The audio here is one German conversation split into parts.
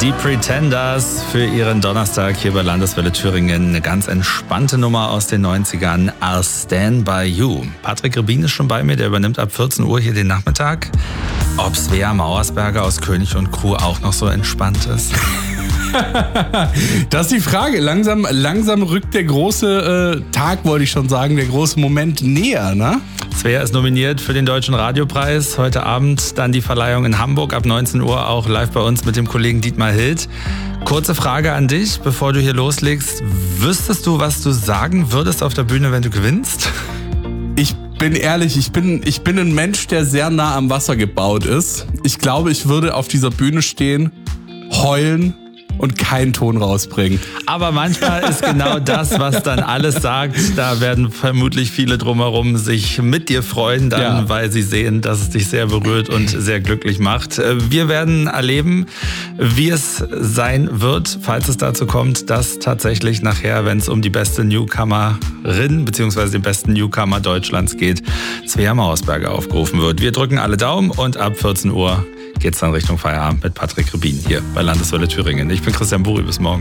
Die Pretenders für ihren Donnerstag hier bei Landeswelle Thüringen. Eine ganz entspannte Nummer aus den 90ern. I'll Stand By You. Patrick Rebin ist schon bei mir, der übernimmt ab 14 Uhr hier den Nachmittag. Ob Svea Mauersberger aus König und Crew auch noch so entspannt ist? Das ist die Frage. Langsam rückt der große Tag, wollte ich schon sagen, der große Moment näher, ne? Svea ist nominiert für den Deutschen Radiopreis. Heute Abend dann die Verleihung in Hamburg ab 19 Uhr, auch live bei uns mit dem Kollegen Dietmar Hild. Kurze Frage an dich, bevor du hier loslegst. Wüsstest du, was du sagen würdest auf der Bühne, wenn du gewinnst? Ich bin ehrlich, ich bin ein Mensch, der sehr nah am Wasser gebaut ist. Ich glaube, ich würde auf dieser Bühne stehen, heulen und keinen Ton rausbringen. Aber manchmal ist genau das, was dann alles sagt. Da werden vermutlich viele drumherum sich mit dir freuen, dann, weil sie sehen, dass es dich sehr berührt und sehr glücklich macht. Wir werden erleben, wie es sein wird, falls es dazu kommt, dass tatsächlich nachher, wenn es um die beste Newcomerin bzw. den besten Newcomer Deutschlands geht, Svea Mauersberger aufgerufen wird. Wir drücken alle Daumen und ab 14 Uhr geht's dann Richtung Feierabend mit Patrick Rebin hier bei Landeswelle Thüringen. Ich bin Christian Buri, bis morgen.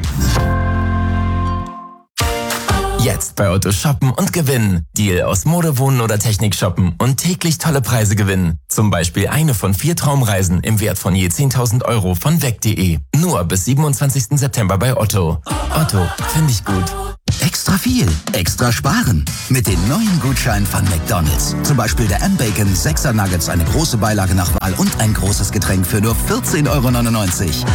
Jetzt bei Otto shoppen und gewinnen. Deal aus Mode, Wohnen oder Technik shoppen und täglich tolle Preise gewinnen. Zum Beispiel eine von 4 Traumreisen im Wert von je 10.000 € von weg.de. Nur bis 27. September bei Otto. Otto, finde ich gut. Extra viel, extra sparen. Mit den neuen Gutscheinen von McDonald's. Zum Beispiel der M-Bacon 6er Nuggets, eine große Beilage nach Wahl und ein großes Getränk für nur 14,99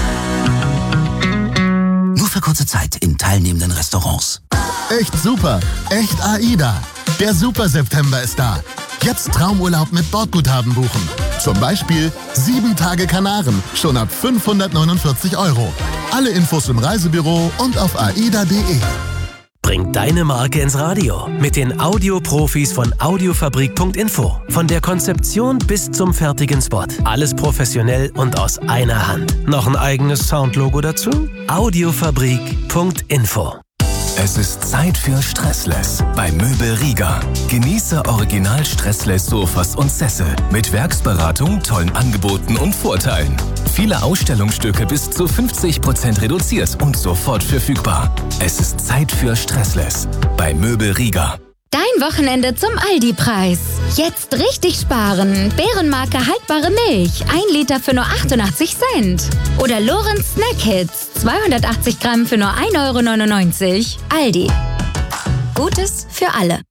€. Nur für kurze Zeit in teilnehmenden Restaurants. Echt super, echt AIDA. Der Super September ist da. Jetzt Traumurlaub mit Bordguthaben buchen. Zum Beispiel 7 Tage Kanaren, schon ab 549 €. Alle Infos im Reisebüro und auf aida.de. Bring deine Marke ins Radio mit den Audioprofis von Audiofabrik.info. Von der Konzeption bis zum fertigen Spot. Alles professionell und aus einer Hand. Noch ein eigenes Soundlogo dazu? Audiofabrik.info. Es ist Zeit für Stressless bei Möbel Rieger. Genieße original Stressless Sofas und Sessel mit Werksberatung, tollen Angeboten und Vorteilen. Viele Ausstellungsstücke bis zu 50% reduziert und sofort verfügbar. Es ist Zeit für Stressless bei Möbel Rieger. Dein Wochenende zum Aldi-Preis. Jetzt richtig sparen. Bärenmarke haltbare Milch. 1 Liter für nur 88 Cent. Oder Lorenz Snack Hits. 280 Gramm für nur 1,99 €. Aldi. Gutes für alle.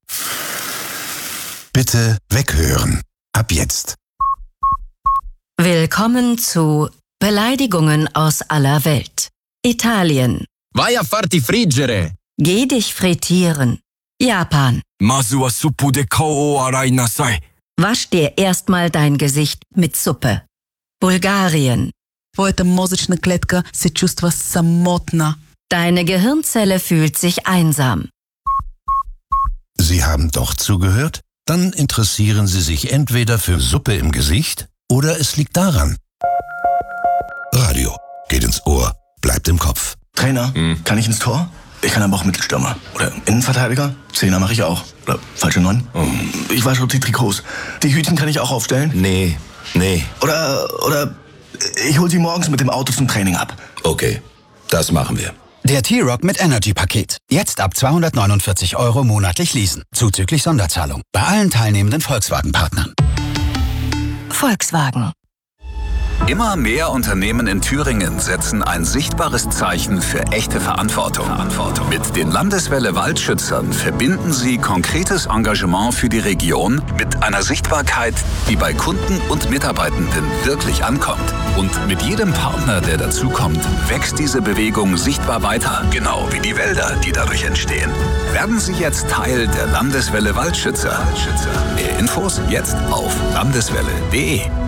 Bitte weghören. Ab jetzt. Willkommen zu Beleidigungen aus aller Welt. Italien. Vai a farti friggere. Geh dich frittieren. Japan. Masu wa suppu de kao arai nasai. Wasch dir erstmal dein Gesicht mit Suppe. Bulgarien. Твоята мозъчна клетка се чувства самотна. Deine Gehirnzelle fühlt sich einsam. Sie haben doch zugehört? Dann interessieren Sie sich entweder für Suppe im Gesicht oder es liegt daran. Radio geht ins Ohr, bleibt im Kopf. Trainer, kann ich ins Tor? Ich kann aber auch Mittelstürmer. Oder Innenverteidiger? Zehner mache ich auch. Oder falsche 9. Ich wasche die Trikots. Die Hütchen kann ich auch aufstellen? Nee. Oder ich hol sie morgens mit dem Auto zum Training ab. Okay, das machen wir. Der T-Rock mit Energy-Paket. Jetzt ab 249 € monatlich leasen. Zuzüglich Sonderzahlung. Bei allen teilnehmenden Volkswagen-Partnern. Volkswagen. Immer mehr Unternehmen in Thüringen setzen ein sichtbares Zeichen für echte Verantwortung. Mit den Landeswelle Waldschützern verbinden sie konkretes Engagement für die Region mit einer Sichtbarkeit, die bei Kunden und Mitarbeitenden wirklich ankommt. Und mit jedem Partner, der dazukommt, wächst diese Bewegung sichtbar weiter. Genau wie die Wälder, die dadurch entstehen. Werden Sie jetzt Teil der Landeswelle Waldschützer. Mehr Infos jetzt auf landeswelle.de.